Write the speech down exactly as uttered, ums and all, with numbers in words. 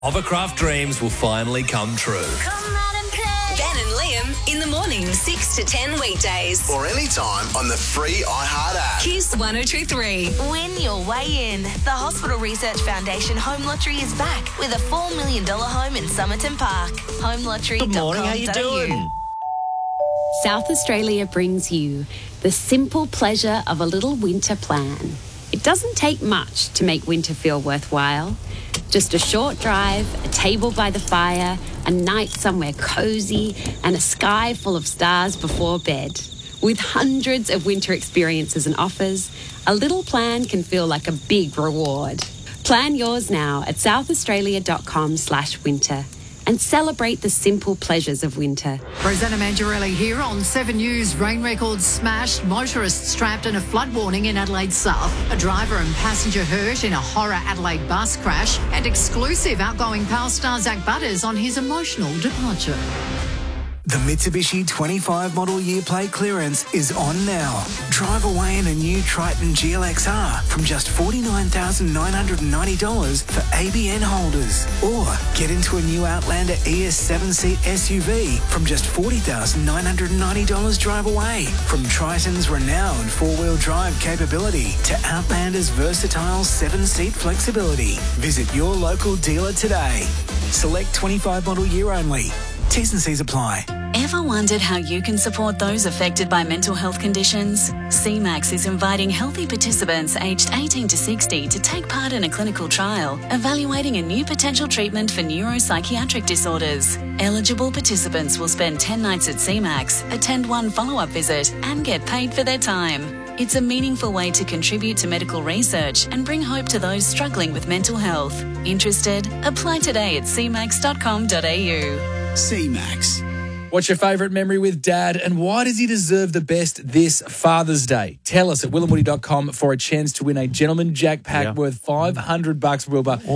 Hovercraft dreams will finally come true. Come out and play. Ben and Liam in the morning, six to ten weekdays. Or anytime on the free iHeart app. Kiss one oh two three. Win your way in. The Hospital Research Foundation Home Lottery is back with a four million dollars home in Somerton Park. home lottery dot com dot a u. Good morning, how you doing? South Australia brings you the simple pleasure of a little winter plan. It doesn't take much to make winter feel worthwhile. Just a short drive, a table by the fire, a night somewhere cosy, and a sky full of stars before bed. With hundreds of winter experiences and offers, a little plan can feel like a big reward. Plan yours now at southaustralia.com slash winter and celebrate the simple pleasures of winter. Rosanna Mangiarelli here on seven News. Rain records smashed, motorists trapped in a flood warning in Adelaide South, a driver and passenger hurt in a horror Adelaide bus crash, and exclusive outgoing Power star Zach Butters on his emotional departure. The Mitsubishi twenty-five model year plate clearance is on now. Drive away in a new Triton G L X R from just forty-nine thousand nine hundred ninety dollars for A B N holders. Or get into a new Outlander E S seven seat S U V from just forty thousand nine hundred ninety dollars drive away. From Triton's renowned four-wheel drive capability to Outlander's versatile seven seat flexibility. Visit your local dealer today. Select twenty-five model year only. T's and C's apply. Ever wondered how you can support those affected by mental health conditions? C MAX is inviting healthy participants aged eighteen to sixty to take part in a clinical trial evaluating a new potential treatment for neuropsychiatric disorders. Eligible participants will spend ten nights at C MAX, attend one follow-up visit and get paid for their time. It's a meaningful way to contribute to medical research and bring hope to those struggling with mental health. Interested? Apply today at c max dot com dot a u. C MAX. What's your favourite memory with Dad, and why does he deserve the best this Father's Day? Tell us at will and woody dot com for a chance to win a Gentleman Jack Pack Yeah. worth five hundred bucks, Wilbur.